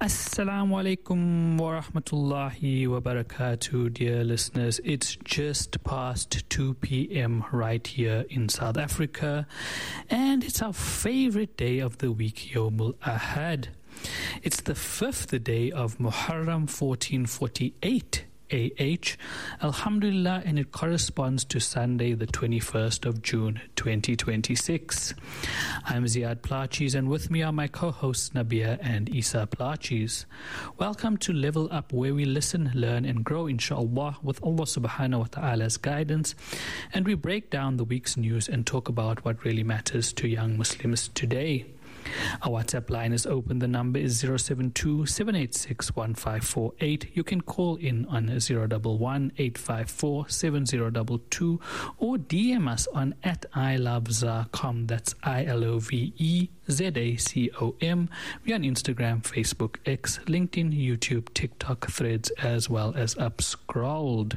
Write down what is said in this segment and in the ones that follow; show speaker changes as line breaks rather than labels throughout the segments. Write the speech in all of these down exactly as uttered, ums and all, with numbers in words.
Assalamu alaikum wa rahmatullahi wa barakatuh, dear listeners. It's just past two p.m. right here in South Africa, and it's our favorite day of the week, Yawmul Ahad. It's the fifth day of Muharram fourteen forty-eight A H, Alhamdulillah, and it corresponds to Sunday, the twenty-first of June, twenty twenty-six. I'm Ziad Plachis, and with me are my co-hosts Nabia and Isa Plachis. Welcome to Level Up, where we listen, learn, and grow, inshallah, with Allah subhanahu wa ta'ala's guidance, and we break down the week's news and talk about what really matters to young Muslims today. Our WhatsApp line is open. The number is zero seven two, seven eight six, one five four eight. You can call in on zero one one, eight five four, seven zero two two or D M us on at I love Zacom. That's I L O V E Z A C O M. We're on Instagram, Facebook, X, LinkedIn, YouTube, TikTok, Threads, as well as Upscrolled.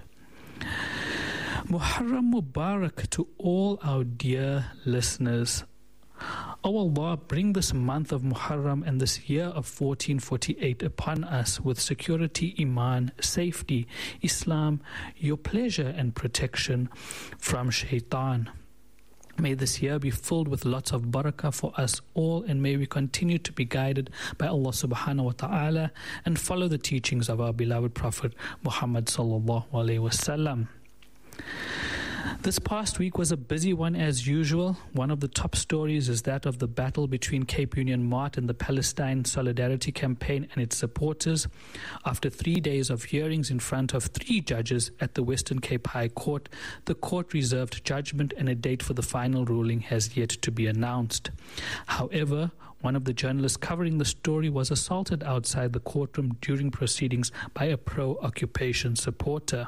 Muharram Mubarak to all our dear listeners. O Allah, bring this month of Muharram and this year of fourteen forty-eight upon us with security, iman, safety, Islam, your pleasure and protection from shaitan. May this year be filled with lots of barakah for us all, and may we continue to be guided by Allah subhanahu wa ta'ala and follow the teachings of our beloved Prophet Muhammad sallallahu alaihi wasallam. This past week was a busy one as usual. One of the top stories is that of the battle between Cape Union Mart and the Palestine Solidarity Campaign and its supporters. After three days of hearings in front of three judges at the Western Cape High Court, the court reserved judgment and a date for the final ruling has yet to be announced. However, one of the journalists covering the story was assaulted outside the courtroom during proceedings by a pro-occupation supporter.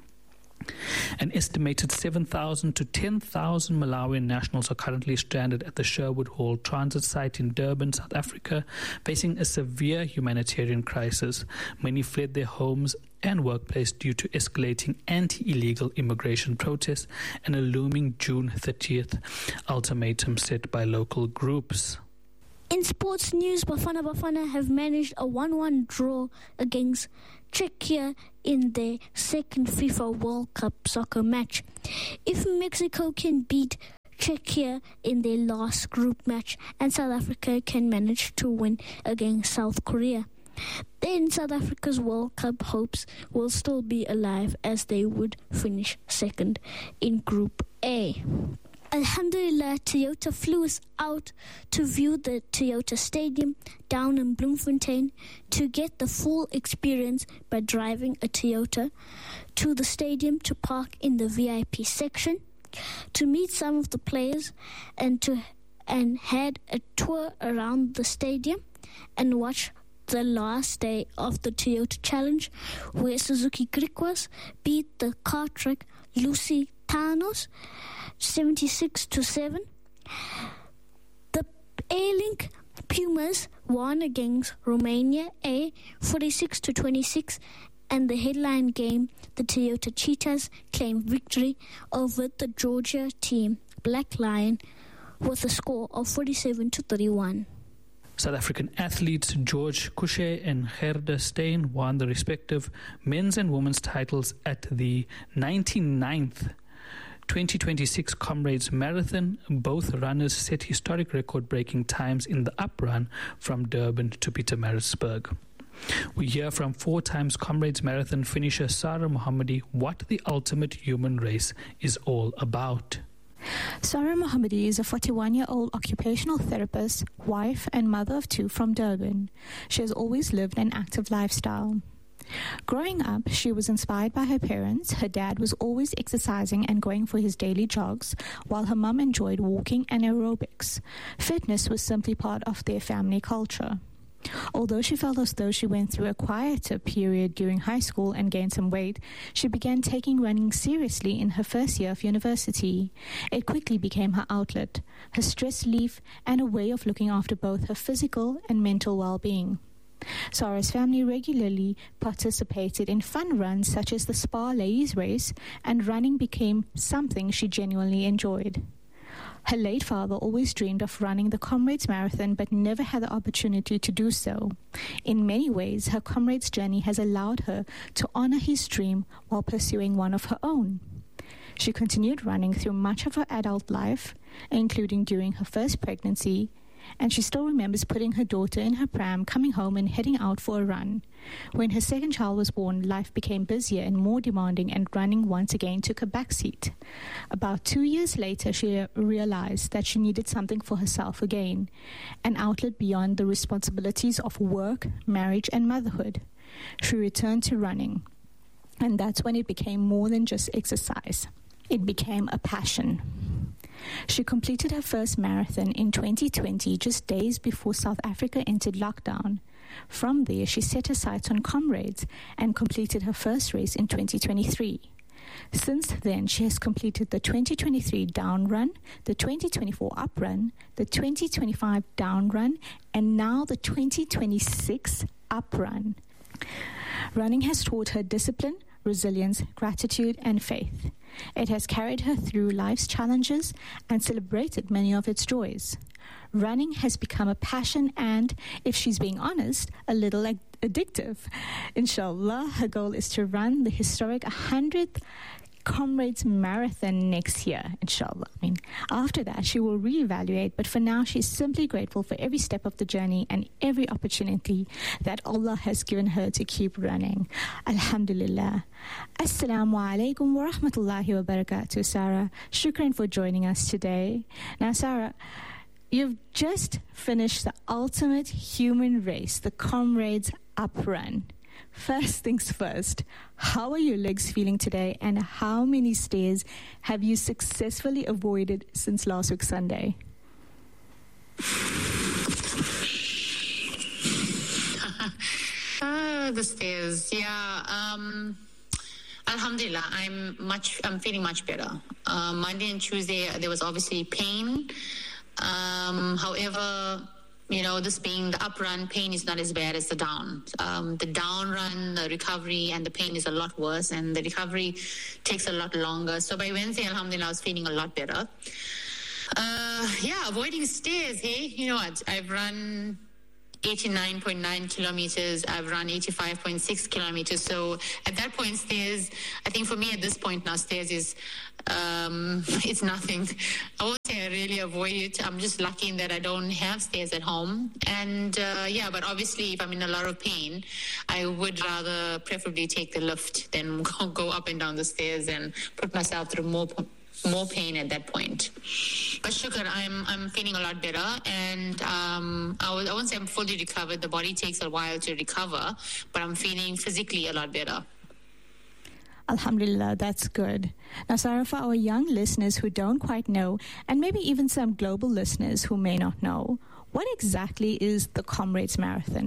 An estimated seven thousand to ten thousand Malawian nationals are currently stranded at the Sherwood Hall transit site in Durban, South Africa, facing a severe humanitarian crisis. Many fled their homes and workplace due to escalating anti-illegal immigration protests and a looming June thirtieth ultimatum set by local groups.
In sports news, Bafana Bafana have managed a one one draw against Czechia in their second FIFA World Cup soccer match. If Mexico can beat Czechia in their last group match and South Africa can manage to win against South Korea, then South Africa's World Cup hopes will still be alive as they would finish second in Group A. Alhamdulillah, Toyota flew us out to view the Toyota Stadium down in Bloemfontein to get the full experience by driving a Toyota to the stadium to park in the V I P section, to meet some of the players, and to and had a tour around the stadium and watch the last day of the Toyota Challenge, where Suzuki Griquas beat the car track Lusitanos seventy-six to seven. The Airlink Pumas won against Romania A forty-six to twenty-six, and the headline game, the Toyota Cheetahs claimed victory over the Georgia team Black Lion with a score of forty-seven to thirty-one.
South African athletes George Kushe and Gerda Steyn won the respective men's and women's titles at the ninety-ninth twenty twenty-six Comrades Marathon. Both runners set historic record-breaking times in the uprun from Durban to Pietermaritzburg. We hear from four times Comrades Marathon finisher Sarah Mohammadi what the ultimate human race is all about.
Sarah Mohammadi is a forty-one-year-old occupational therapist, wife and mother of two from Durban. She has always lived an active lifestyle. Growing up, she was inspired by her parents. Her dad was always exercising and going for his daily jogs, while her mum enjoyed walking and aerobics. Fitness was simply part of their family culture. Although she felt as though she went through a quieter period during high school and gained some weight, she began taking running seriously in her first year of university. It quickly became her outlet, her stress relief, and a way of looking after both her physical and mental well-being. Sarah's family regularly participated in fun runs such as the Spa Ladies Race, and running became something she genuinely enjoyed. Her late father always dreamed of running the Comrades Marathon but never had the opportunity to do so. In many ways, her Comrades journey has allowed her to honor his dream while pursuing one of her own. She continued running through much of her adult life, including during her first pregnancy, and she still remembers putting her daughter in her pram, coming home and heading out for a run. When her second child was born, life became busier and more demanding, and running once again took a backseat. About two years later, she realized that she needed something for herself again, an outlet beyond the responsibilities of work, marriage, and motherhood. She returned to running, and that's when it became more than just exercise. It became a passion. She completed her first marathon in twenty twenty, just days before South Africa entered lockdown. From there, she set her sights on Comrades and completed her first race in twenty twenty-three. Since then, she has completed the twenty twenty-three Down Run, the twenty twenty-four Up Run, the twenty twenty-five Down Run, and now the twenty twenty-six Up Run. Running has taught her discipline, resilience, gratitude, and faith. It has carried her through life's challenges and celebrated many of its joys. Running has become a passion and, if she's being honest, a little like addictive. Inshallah, her goal is to run the historic hundredth Comrades Marathon next year, inshallah. I mean, after that, she will reevaluate, but for now, she's simply grateful for every step of the journey and every opportunity that Allah has given her to keep running. Alhamdulillah. Assalamu alaikum wa rahmatullahi wa barakatuh, Sarah. Shukran for joining us today. Now, Sarah, you've just finished the ultimate human race, the Comrades Up Run. First things first, how are your legs feeling today, and how many stairs have you successfully avoided since last week Sunday?
uh, the stairs, yeah. Um, Alhamdulillah, I'm much. I'm feeling much better. Uh, Monday and Tuesday, there was obviously pain. Um, however, you know, this being the up run, pain is not as bad as the down. Um, the down run, the recovery, and the pain is a lot worse, and the recovery takes a lot longer. So by Wednesday, alhamdulillah, I was feeling a lot better. Uh, yeah, avoiding stairs, hey? You know what? I've run eighty-nine point nine kilometers. I've run eighty-five point six kilometers. So at that point, stairs, I think for me at this point now, stairs is, um, it's nothing. I won't say I really avoid it. I'm just lucky in that I don't have stairs at home. And uh, yeah, but obviously if I'm in a lot of pain, I would rather preferably take the lift than go, go up and down the stairs and put myself through more more pain at that point. But shukr, I'm I'm feeling a lot better, and um, I, w- I won't say I'm fully recovered. The body takes a while to recover, but I'm feeling physically a lot better.
Alhamdulillah, that's good. Now, Sarah, for our young listeners who don't quite know, and maybe even some global listeners who may not know, what exactly is the Comrades Marathon?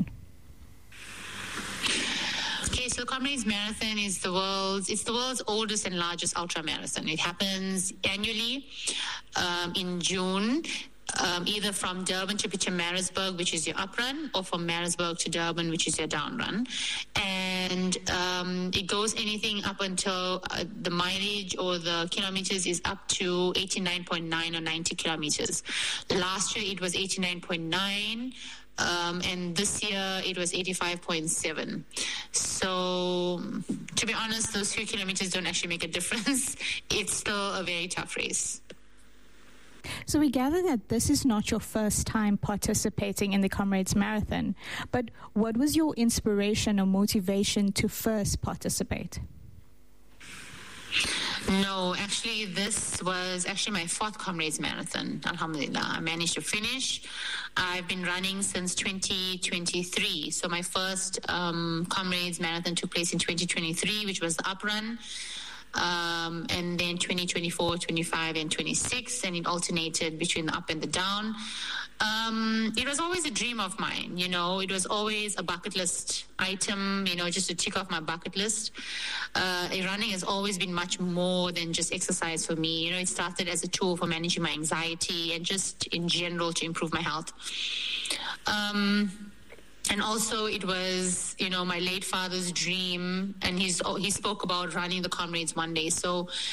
Okay, so the Comrades Marathon is the world's, it's the world's oldest and largest ultra marathon. It happens annually um, in June, um, either from Durban to Pietermaritzburg, which is your up run, or from Maritzburg to Durban, which is your down run. And um, it goes anything up until uh, the mileage or the kilometers is up to eighty-nine point nine or ninety kilometers. Last year it was eighty-nine point nine. Um, and this year it was eighty-five point seven. So, to be honest, those few kilometers don't actually make a difference. It's still a very tough race.
So we gather that this is not your first time participating in the Comrades Marathon, but what was your inspiration or motivation to first participate?
No, actually, this was actually my fourth Comrades Marathon, alhamdulillah. I managed to finish. I've been running since twenty twenty-three. So my first um, Comrades Marathon took place in twenty twenty-three, which was the up run. Um, and then twenty twenty-four, twenty-five, and twenty-six, and it alternated between the up and the down. Um, it was always a dream of mine, you know, it was always a bucket list item, you know, just to tick off my bucket list. Uh, running has always been much more than just exercise for me. You know, it started as a tool for managing my anxiety and just in general to improve my health. Um, And also it was, you know, my late father's dream, and he's he spoke about running the Comrades one day. So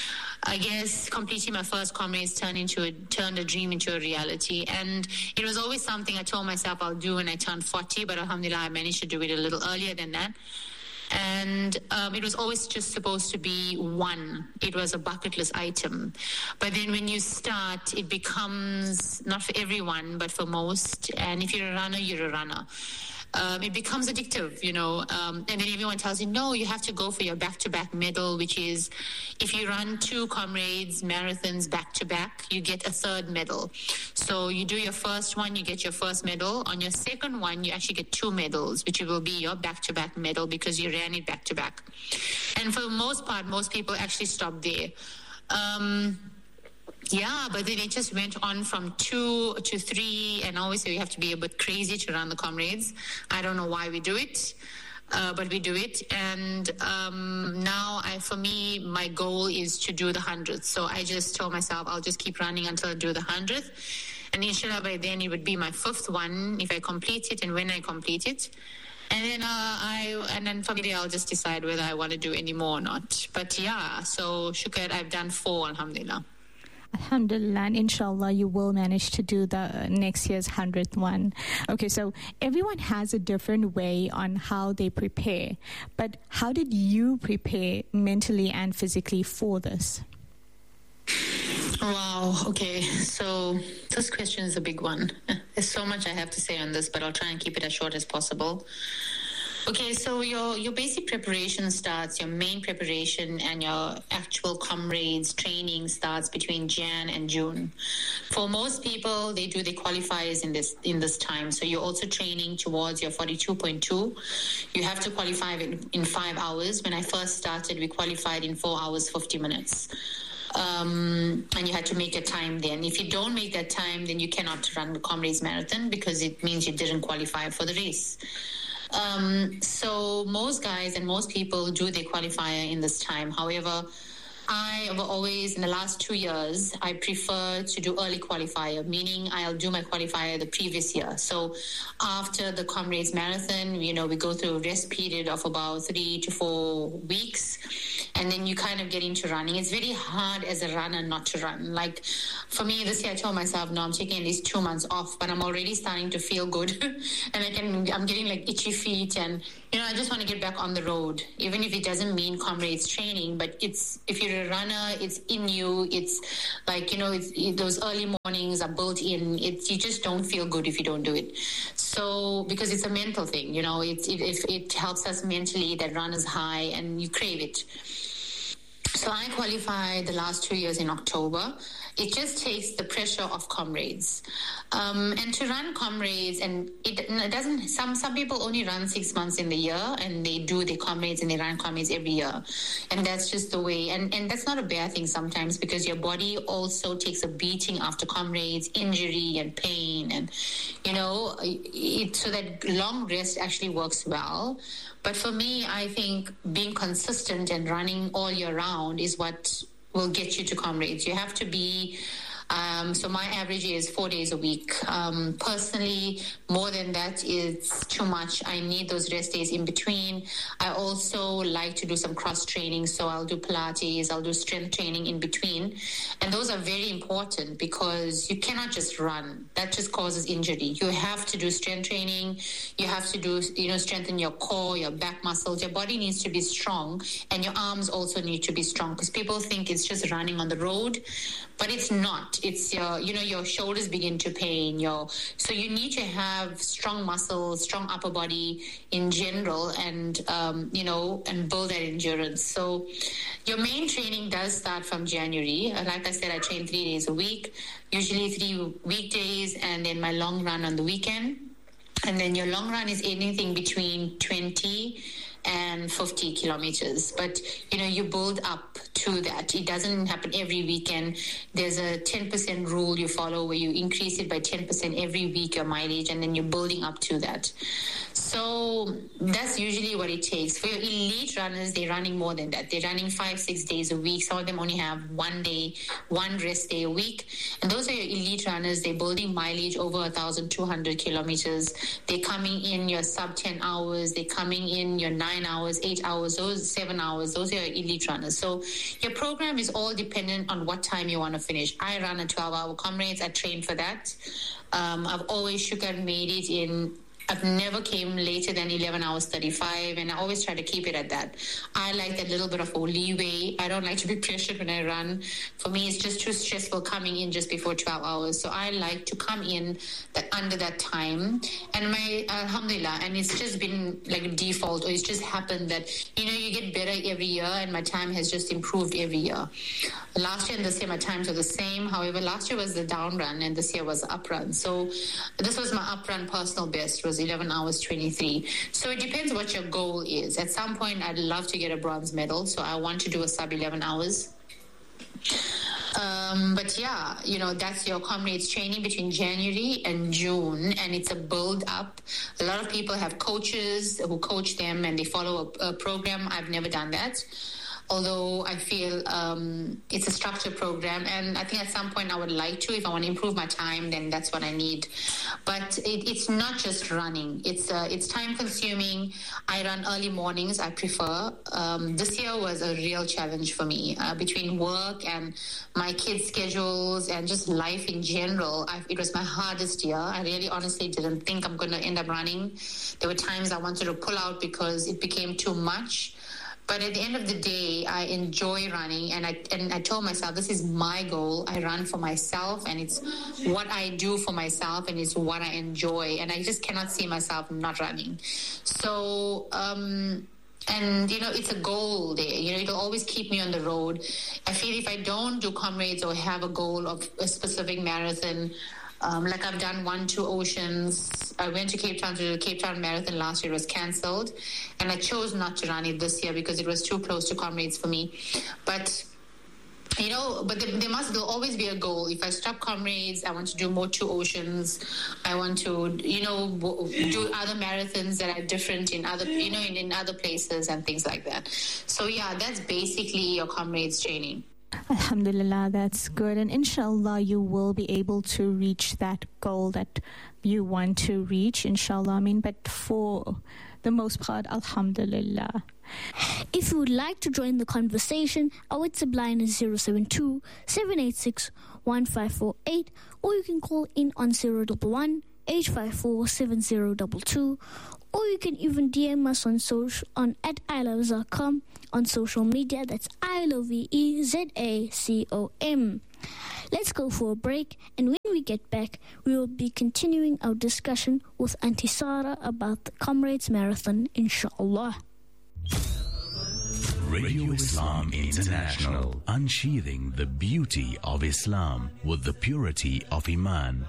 I guess completing my first comrades turned into a, turned a dream into a reality. And it was always something I told myself I'll do when I turned forty, but alhamdulillah, I managed to do it a little earlier than that. And um, it was always just supposed to be one. It was a bucket list item. But then when you start, it becomes not for everyone, but for most. And if you're a runner, you're a runner. Um, it becomes addictive, you know, um, and then everyone tells you, no, you have to go for your back-to-back medal, which is if you run two comrades marathons back-to-back, you get a third medal. So you do your first one, you get your first medal. On your second one, you actually get two medals, which will be your back-to-back medal because you ran it back-to-back. And for the most part, most people actually stop there. Um, Yeah, but then it just went on from two to three, and obviously we have to be a bit crazy to run the comrades. I don't know why we do it, uh, but we do it. And um, now, I, for me, my goal is to do the hundredth. So I just told myself I'll just keep running until I do the hundredth. And inshallah, by then it would be my fifth one if I complete it and when I complete it. And then uh, I, and then from there I'll just decide whether I want to do any more or not. But yeah, so shukr, I've done four, alhamdulillah.
Alhamdulillah, and inshallah you will manage to do the next year's hundredth one. Okay, so everyone has a different way on how they prepare, but how did you prepare mentally and physically for this?
Wow, okay, so this question is a big one. There's so much I have to say on this, but I'll try and keep it as short as possible. Okay, so your, your basic preparation starts, your main preparation and your actual comrades training starts between Jan and June. For most people, they do the qualifiers in this in this time. So you're also training towards your forty-two point two. You have to qualify in, in five hours. When I first started, we qualified in four hours, fifty minutes. Um, and you had to make a time then. If you don't make that time, then you cannot run the Comrades Marathon because it means you didn't qualify for the race. Um, so most guys and most people do their qualifier in this time. However, I have always, in the last two years, I prefer to do early qualifier, meaning I'll do my qualifier the previous year. So after the Comrades Marathon, you know, we go through a rest period of about three to four weeks. And then you kind of get into running. It's very hard as a runner not to run. Like for me this year, I told myself, no, I'm taking at least two months off, but I'm already starting to feel good. and I can, I'm getting like itchy feet and, you know, I just want to get back on the road, even if it doesn't mean comrades training, but it's, if you're a runner, it's in you. It's like, you know, it's, it, those early mornings are built in. It's, you just don't feel good if you don't do it. So, because it's a mental thing, you know, it, it, it, it helps us mentally, that run is high and you crave it. So I qualified the last two years in October. It just takes the pressure off comrades. Um, and to run comrades, and it, it doesn't, some, some people only run six months in the year and they do the comrades and they run comrades every year. And that's just the way. And, and that's not a bad thing sometimes because your body also takes a beating after comrades, injury and pain. And, you know, it, so that long rest actually works well. But for me, I think being consistent and running all year round is what will get you to comrades. You have to be, um, so my average is four days a week. Um, personally, more than that is too much. I need those rest days in between. I also like to do some cross training. So I'll do Pilates, I'll do strength training in between. And those are very important because you cannot just run. That just causes injury. You have to do strength training. You have to do, you know, strengthen your core, your back muscles. Your body needs to be strong and your arms also need to be strong because people think it's just running on the road, but it's not. It's your, you know, your shoulders begin to pain. Your, so you need to have strong muscles, strong upper body in general and, um, you know, and build that endurance. So your main training does start from January. Like I said, I train three days a week, usually three weekdays and then my long run on the weekend. And then your long run is anything between twenty and fifty kilometers. But, you know, you build up to that. It doesn't happen every weekend. There's a ten percent rule you follow where you increase it by ten percent every week, your mileage, and then you're building up to that. So that's usually what it takes. For your elite runners, they're running more than that. They're running five, six days a week. Some of them only have one day, one rest day a week. And those are your elite runners. They're building mileage over one thousand two hundred kilometers. They're coming in your sub ten hours. They're coming in your nine hours, eight hours, those seven hours. Those are your elite runners. So your program is all dependent on what time you want to finish. I run a twelve-hour Comrades. I train for that. Um, I've always sugar made it in I've never came later than eleven hours thirty-five, and I always try to keep it at that. I like that little bit of a leeway. I don't like to be pressured when I run. For me, it's just too stressful coming in just before twelve hours. So I like to come in that under that time. And my, alhamdulillah, and it's just been like a default, or it's just happened that, you know, you get better every year, and my time has just improved every year. Last year and this year, my times are the same. However, last year was the down run, and this year was the up run. So this was my up run personal best, was eleven hours twenty-three. So it depends what your goal is. At some point, I'd love to get a bronze medal, so I want to do a sub eleven hours. Um, but yeah, you know, that's your Comrades training between January and June, and it's a build up. A lot of people have coaches who coach them, and they follow a, a program. I've never done that. Although I feel um, it's a structured program, and I think at some point I would like to. If I want to improve my time, then that's what I need. But it, it's not just running. It's uh, it's time consuming. I run early mornings. I prefer. Um, this year was a real challenge for me uh, between work and my kids' schedules and just life in general. I, it was my hardest year. I really honestly didn't think I'm going to end up running. There were times I wanted to pull out because it became too much. But at the end of the day, I enjoy running, and I and I told myself, this is my goal. I run for myself, and it's what I do for myself, and it's what I enjoy. And I just cannot see myself not running. So, um, and, you know, it's a goal there. You know, it'll always keep me on the road. I feel if I don't do Comrades or have a goal of a specific marathon, Um, like I've done one, two oceans. I went to Cape Town to do the Cape Town Marathon last year. It was cancelled. And I chose not to run it this year because it was too close to Comrades for me. But, you know, but there, there must there'll always be a goal. If I stop Comrades, I want to do more two oceans. I want to, you know, do other marathons that are different in other, you know, in, in other places and things like that. So, yeah, that's basically your Comrades training.
Alhamdulillah, that's good. And inshallah, you will be able to reach that goal that you want to reach, inshallah. I mean, but for the most part, alhamdulillah.
If you would like to join the conversation, our WhatsApp line is zero seven two, seven eight six, one five four eight, or you can call in on zero one one, eight five four, seven zero two two, or you can even D M us on social on at I love Zacom on social media. That's I L O V E Z A C O M. Let's go for a break, and when we get back, we will be continuing our discussion with Auntie Sarah about the Comrades Marathon, inshallah.
Radio Islam International, unsheathing the beauty of Islam with the purity of Iman.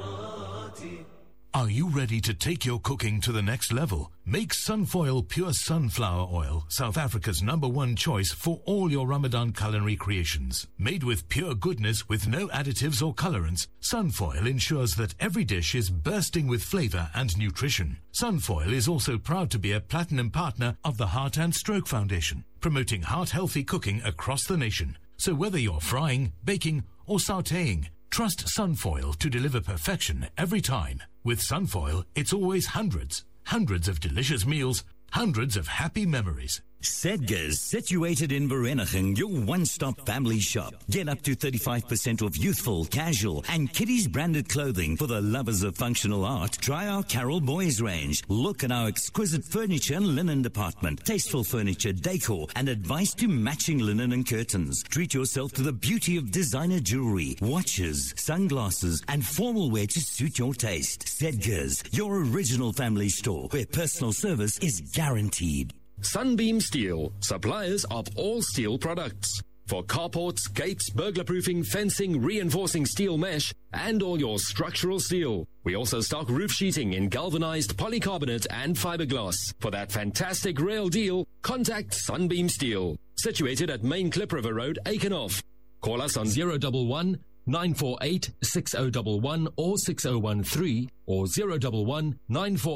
Are you ready to take your cooking to the next level? Make Sunfoil Pure Sunflower Oil, South Africa's number one choice for all your Ramadan culinary creations. Made with pure goodness with no additives or colorants, Sunfoil ensures that every dish is bursting with flavor and nutrition. Sunfoil is also proud to be a platinum partner of the Heart and Stroke Foundation, promoting heart-healthy cooking across the nation. So whether you're frying, baking, or sautéing, trust Sunfoil to deliver perfection every time. With Sunfoil, it's always hundreds, hundreds of delicious meals, hundreds of happy memories.
Sedgars, situated in Vereeniging, your one-stop family shop. Get up to thirty-five percent off youthful, casual, and kiddies branded clothing for the lovers of functional art. Try our Carol Boys range. Look at our exquisite furniture and linen department, tasteful furniture, decor, and advice to matching linen and curtains. Treat yourself to the beauty of designer jewelry, watches, sunglasses, and formal wear to suit your taste. Sedgars, your original family store, where personal service is guaranteed.
Sunbeam Steel, suppliers of all steel products. For carports, gates, burglar-proofing, fencing, reinforcing steel mesh, and all your structural steel. We also stock roof sheeting in galvanized polycarbonate and fiberglass. For that fantastic rail deal, contact Sunbeam Steel. Situated at Main Klip River Road, Aikenhof. Call us on zero one one, nine four eight, six zero one one or six zero one three or zero one one, nine four eight,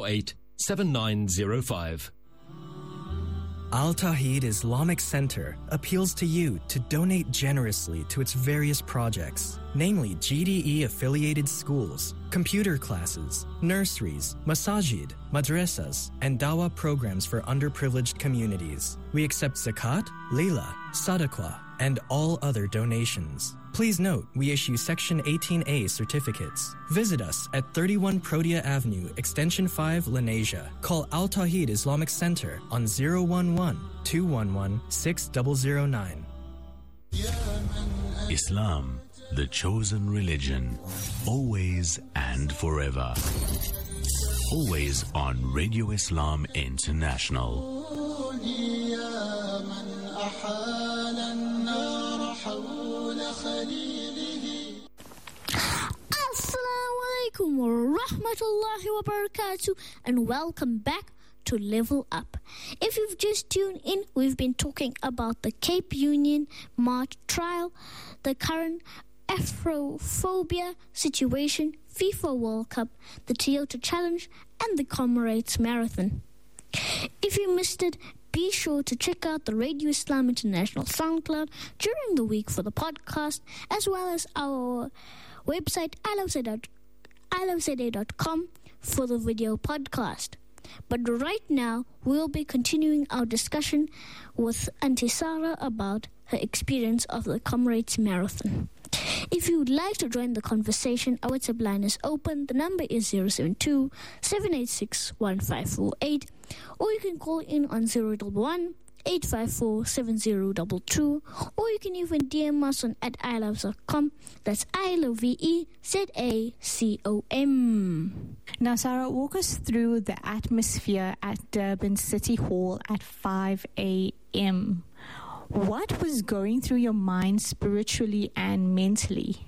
seven nine zero five.
Al Tawheed Islamic Center appeals to you to donate generously to its various projects, namely G D E-affiliated schools, computer classes, nurseries, masajid, madrasas, and dawah programs for underprivileged communities. We accept zakat, lila, sadaqah, and all other donations. Please note, we issue Section eighteen A certificates. Visit us at thirty-one Protea Avenue, Extension five, Lenasia. Call Al Tawheed Islamic Center on zero one one, two one one, six zero zero nine.
Islam, the chosen religion, always and forever. Always on Radio Islam International.
Assalamu alaikum wa rahmatullahi wa barakatuh, and welcome back to Level Up. If you've just tuned in, we've been talking about the Cape Union March trial, the current Afrophobia situation, FIFA World Cup, the Toyota Challenge, and the Comrades Marathon. If you missed it, be sure to check out the Radio Islam International SoundCloud during the week for the podcast, as well as our website i love z a dot com for the video podcast. But right now, we'll be continuing our discussion with Auntie Sarah about her experience of the Comrades Marathon. If you would like to join the conversation, our WhatsApp line is open. The number is zero seven two, seven eight six, one five four eight, or you can call in on zero one one, eight five four, seven zero two two, or you can even D M us on at i love z a dot com. That's I L O V E Z A C O M.
Now, Sarah, walk us through the atmosphere at Durban City Hall at five a.m. What was going through your mind spiritually and mentally?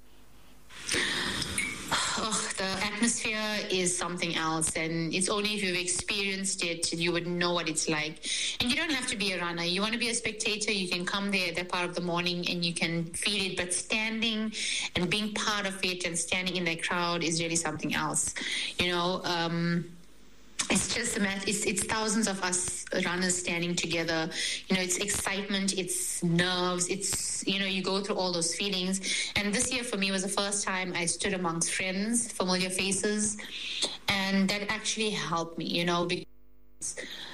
Oh, the atmosphere is something else, and it's only if you've experienced it you would know what it's like. And you don't have to be a runner. You want to be a spectator, you can come there at that part of the morning and you can feel it, but standing and being part of it and standing in that crowd is really something else. You know, um It's just a matter, it's, it's thousands of us runners standing together. You know, it's excitement, it's nerves, it's, you know, you go through all those feelings. And this year for me was the first time I stood amongst friends, familiar faces, and that actually helped me, you know, because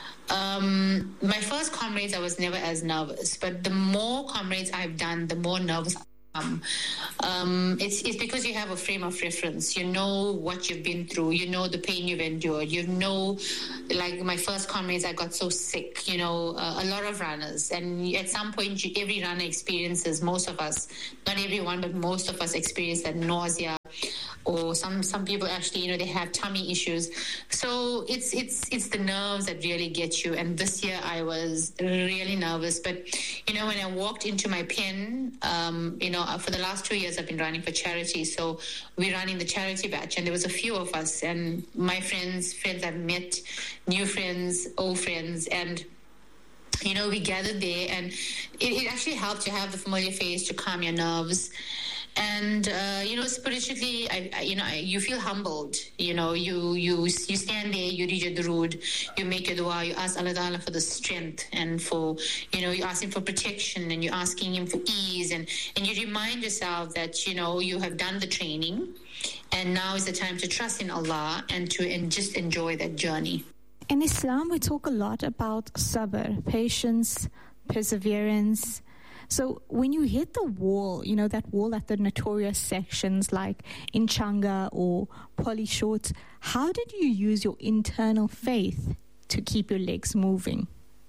um, my first Comrades, I was never as nervous, but the more Comrades I've done, the more nervous Um, um, it's, it's because you have a frame of reference. You know what you've been through. You know the pain you've endured. You know, like my first Comrades, I got so sick, you know, uh, a lot of runners. And at some point, you, every runner experiences, most of us, not everyone, but most of us experience that nausea, or some, some people actually, you know, they have tummy issues. So it's, it's, it's the nerves that really get you. And this year I was really nervous. But, you know, when I walked into my pen, um, you know, for the last two years I've been running for charity. So we're running the charity batch, and there was a few of us, and my friends, friends I've met, new friends, old friends, and you know, we gathered there, and it, it actually helped to have the familiar face to calm your nerves. And, uh, you know, spiritually, I, I, you know, I, you feel humbled. You know, you you you stand there, you read your durood, you make your dua, you ask Allah Ta'ala for the strength and for, you know, you ask Him for protection, and you're asking Him for ease. And, and you remind yourself that, you know, you have done the training, and now is the time to trust in Allah and to and just enjoy that journey.
In Islam, we talk a lot about sabr, patience, perseverance. So when you hit the wall, you know, that wall at the notorious sections like in Changa or Polyshort, how did you use your internal faith to keep your legs moving?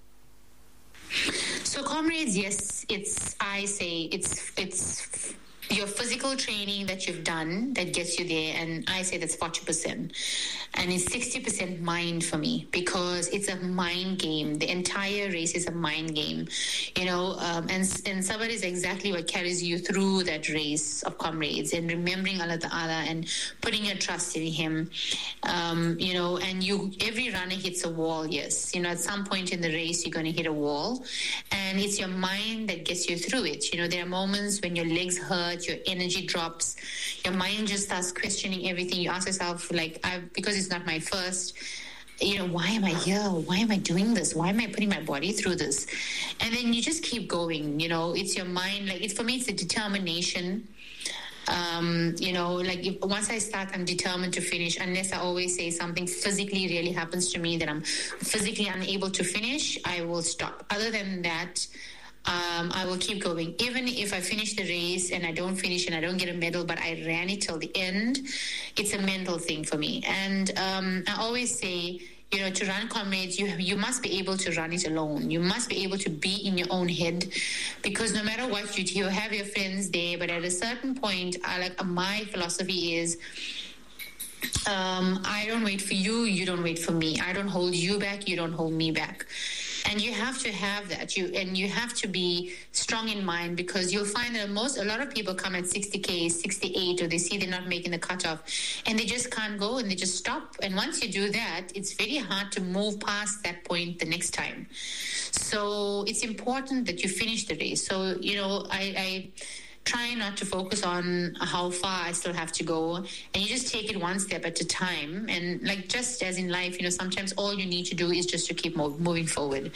So, Comrades, yes, it's, I say, it's, it's your physical training that you've done that gets you there, and I say that's forty percent, and it's sixty percent mind for me, because it's a mind game. The entire race is a mind game, you know, um, and and sabr is exactly what carries you through that race of Comrades, and remembering Allah Ta'ala and putting your trust in Him, um, you know, and you every runner hits a wall, yes, you know, at some point in the race you're going to hit a wall, and it's your mind that gets you through it. You know, there are moments when your legs hurt, your energy drops, your mind just starts questioning everything. You ask yourself, like, I because it's not my first, you know, why am I here? Why am I doing this? Why am I putting my body through this? And then you just keep going, you know, it's your mind. Like, it's, for me, it's the determination. Um, you know, like if, once I start, I'm determined to finish, unless I always say something physically really happens to me that I'm physically unable to finish, I will stop. Other than that, um, I will keep going. Even if I finish the race and I don't finish and I don't get a medal, but I ran it till the end, it's a mental thing for me. And um, I always say, you know, to run Comrades, you you must be able to run it alone. You must be able to be in your own head, because no matter what, you you have your friends there. But at a certain point, I like my philosophy is, um, I don't wait for you, you don't wait for me. I don't hold you back, you don't hold me back. And you have to have that. You and you have to be strong in mind, because you'll find that most a lot of people come at sixty K, sixty-eight, or they see they're not making the cutoff, and they just can't go and they just stop. And once you do that, it's very hard to move past that point the next time. So it's important that you finish the race. So, you know, I, I try not to focus on how far I still have to go, and you just take it one step at a time. And like, just as in life, you know, sometimes all you need to do is just to keep mo- moving forward.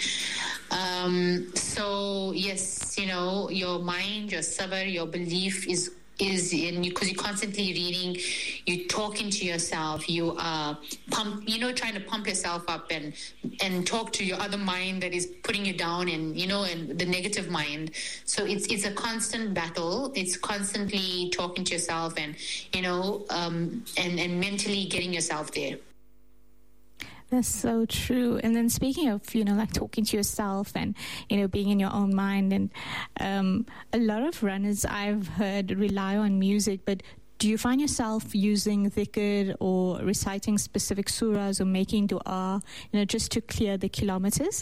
Um, so yes, you know, your mind, your sabr, your belief is is in you, because you're constantly reading, you're talking to yourself, you are pump, you know, trying to pump yourself up and and talk to your other mind that is putting you down, and you know, and the negative mind. So it's it's a constant battle. It's constantly talking to yourself, and you know, um, and and mentally getting yourself there.
That's so true. And then speaking of, you know, like talking to yourself and, you know, being in your own mind, and um, a lot of runners I've heard rely on music, but do you find yourself using dhikr or reciting specific surahs or making dua, you know, just to clear the kilometers?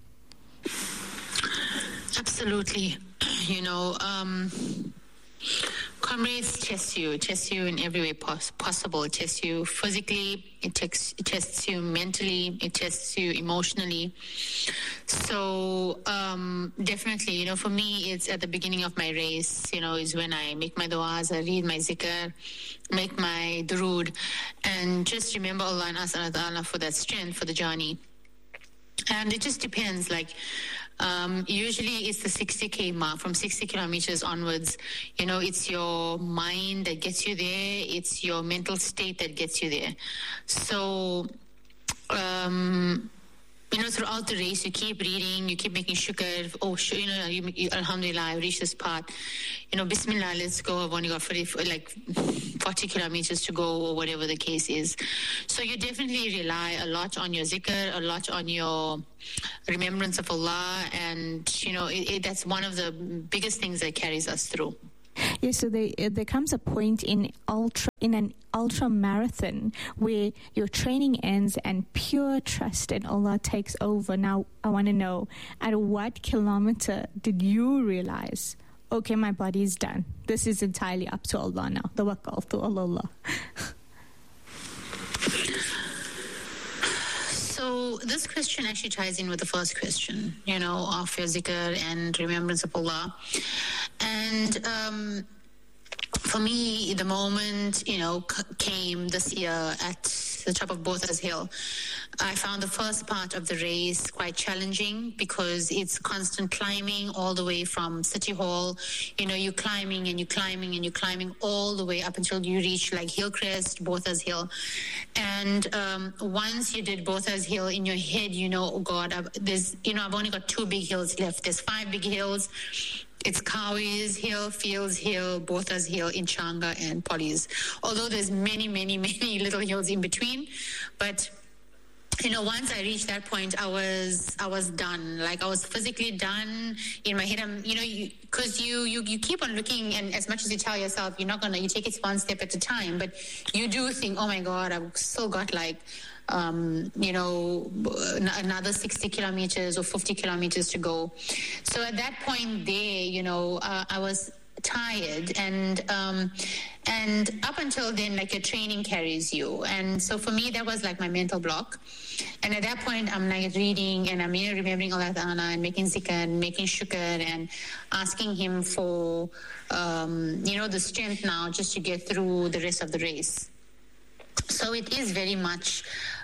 Absolutely. You know, um, Comrades test you, test you in every way pos- possible. It tests you physically, it, tests, it tests you mentally, it tests you emotionally. So um, definitely, you know, for me, it's at the beginning of my race, you know, is when I make my du'as, I read my zikr, make my durood, and just remember Allah and ask Allah for that strength for the journey. And it just depends, like, Um, usually it's the sixty K mark, from sixty kilometers onwards. You know, it's your mind that gets you there. It's your mental state that gets you there. So, um, you know, throughout the race, you keep reading, you keep making shukr. Oh, sh- you know, you, you, alhamdulillah, I reached this part. You know, bismillah, let's go. I've only got forty, like forty kilometers to go, or whatever the case is. So you definitely rely a lot on your zikr, a lot on your remembrance of Allah, and you know, it, it, that's one of the biggest things that carries us through.
Yeah, so there, there comes a point in ultra in an ultra marathon where your training ends and pure trust in Allah takes over. Now, I want to know, at what kilometer did you realize, okay, my body is done. This is entirely up to Allah now. Tawakkal to Allah.
So this question actually ties in with the first question, you know, of your zikr and remembrance of Allah. And um, for me, the moment, you know, c- came this year at the top of Botha's Hill. I found the first part of the race quite challenging, because it's constant climbing all the way from City Hall. You know, you're climbing and you're climbing and you're climbing all the way up until you reach like Hillcrest, Botha's Hill. And um, once you did Botha's Hill, in your head, you know, oh God, I've, there's, you know, I've only got two big hills left. There's five big hills. It's Kawi's Hill, Fields Hill, Botha's Hill, Inchanga, and Polly's. Although there's many, many, many little hills in between. But, you know, once I reached that point, I was I was done. Like, I was physically done. In my head, I'm, you know, because you, you, you, you keep on looking, and as much as you tell yourself, you're not going to, you take it one step at a time. But you do think, oh, my God, I've still got, like, Um, you know, another sixty kilometers or fifty kilometers to go. So at that point there, you know, uh, I was tired, and um, and up until then, like, your training carries you. And so for me, that was like my mental block. And at that point, I'm like reading, and I'm, you know, remembering Allah Ta'ala and making zikr and making shukr and asking Him for, um, you know, the strength now just to get through the rest of the race. So it is very much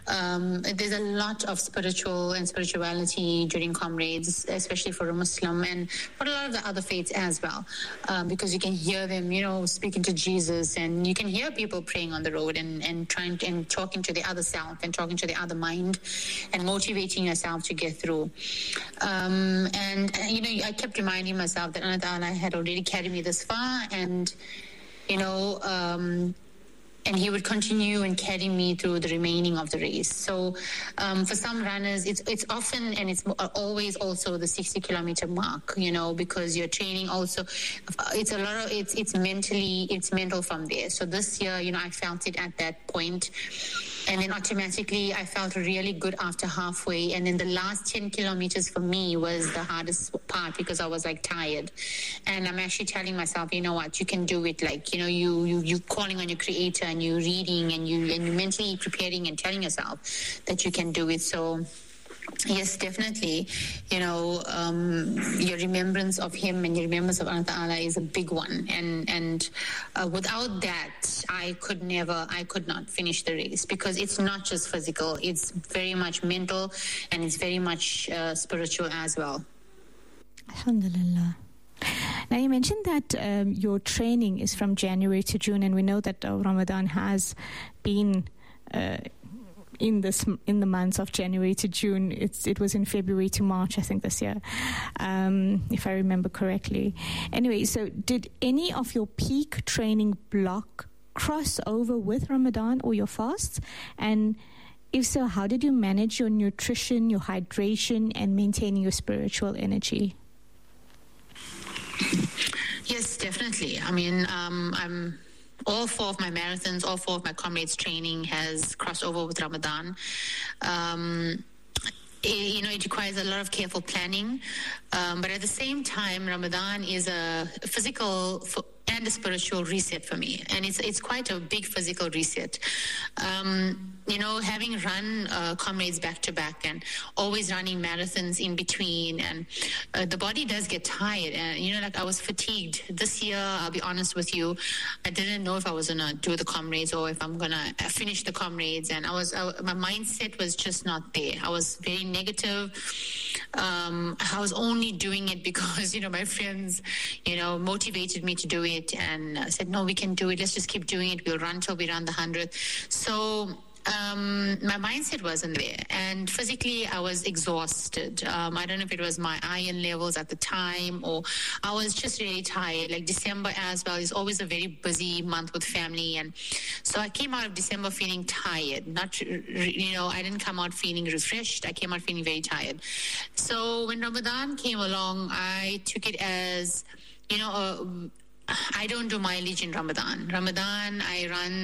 Um, there's a lot of spiritual and spirituality during comrades, especially for a Muslim and for a lot of the other faiths as well, um, because you can hear them, you know, speaking to Jesus, and you can hear people praying on the road and, and trying to, and talking to the other self and talking to the other mind and motivating yourself to get through. Um, and, uh, you know, I kept reminding myself that Allah Ta'ala had already carried me this far, and, you know, um, and he would continue and carry me through the remaining of the race. So um, for some runners, it's it's often and it's always also the sixty kilometer mark, you know, because you're training also. It's a lot of, it's, it's mentally, it's mental from there. So this year, you know, I felt it at that point. And then automatically I felt really good after halfway. And then the last ten kilometers for me was the hardest part because I was like tired. And I'm actually telling myself, you know what, you can do it. Like, you know, you, you, you calling on your creator and you reading and you, and you mentally preparing and telling yourself that you can do it. So yes, definitely. You know, um, your remembrance of him and your remembrance of Allah Ta'ala is a big one. And and uh, without that, I could never, I could not finish the race because it's not just physical. It's very much mental and it's very much uh, spiritual as well.
Alhamdulillah. Now, you mentioned that um, your training is from January to June, and we know that uh, Ramadan has been Uh, in this in the months of January to June. It's it was in February to March, I think, this year, um, if I remember correctly. Anyway, so did any of your peak training block cross over with Ramadan or your fasts? And if so, how did you manage your nutrition, your hydration, and maintaining your spiritual energy?
Yes, definitely. I mean, um, I'm all four of my marathons, all four of my comrades training has crossed over with Ramadan. Um, it, you know, it requires a lot of careful planning. Um, but at the same time, Ramadan is a physical and a spiritual reset for me. And it's it's quite a big physical reset. Um, you know, having run uh, comrades back to back and always running marathons in between, and uh, the body does get tired. And, you know, like I was fatigued. This year, I'll be honest with you, I didn't know if I was going to do the comrades or if I'm going to finish the comrades. And I was, I, my mindset was just not there. I was very negative. Um, I was only doing it because, you know, my friends, you know, motivated me to do it and uh, said, no, we can do it. Let's just keep doing it. We'll run till we run the hundred. So um, my mindset wasn't there. And physically, I was exhausted. Um, I don't know if it was my iron levels at the time or I was just really tired. Like December as well is always a very busy month with family. And so I came out of December feeling tired. Not, you know, I didn't come out feeling refreshed. I came out feeling very tired. So when Ramadan came along, I took it as, you know, uh, I don't do mileage in Ramadan. Ramadan, I run